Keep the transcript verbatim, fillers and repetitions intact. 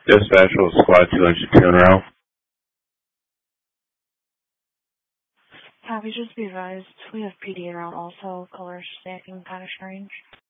Dispatch will squad two engine two en route. Copy, just be advised. We have P D en route also, color stacking, Panish range.